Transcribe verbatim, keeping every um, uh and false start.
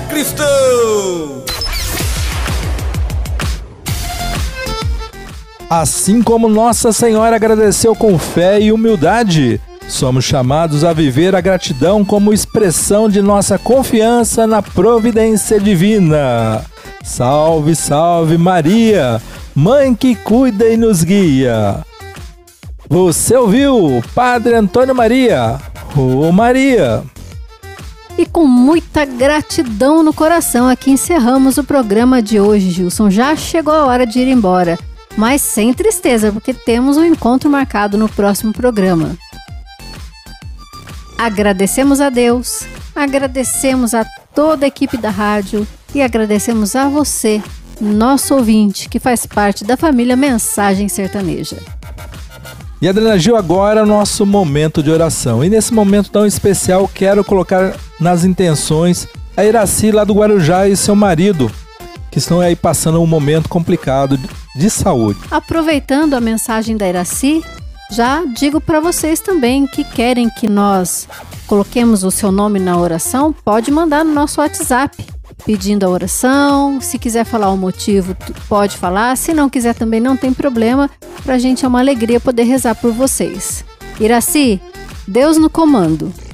cristão. Assim como Nossa Senhora agradeceu com fé e humildade, somos chamados a viver a gratidão como expressão de nossa confiança na providência divina. Salve, salve Maria, Mãe que cuida e nos guia. Você ouviu Padre Antônio Maria, ô Maria. E com muita gratidão no coração, aqui encerramos o programa de hoje, Gilson. Já chegou a hora de ir embora, mas sem tristeza, porque temos um encontro marcado no próximo programa. Agradecemos a Deus, agradecemos a toda a equipe da rádio e agradecemos a você, nosso ouvinte, que faz parte da família Mensagem Sertaneja. E Adriana Gil, agora é o nosso momento de oração. E nesse momento tão especial, quero colocar nas intenções a Iraci lá do Guarujá e seu marido, que estão aí passando um momento complicado de saúde. Aproveitando a mensagem da Iraci, já digo para vocês também que querem que nós coloquemos o seu nome na oração, pode mandar no nosso WhatsApp, pedindo a oração. Se quiser falar o motivo, pode falar. Se não quiser também não tem problema. Pra gente é uma alegria poder rezar por vocês. Iraci, Deus no comando.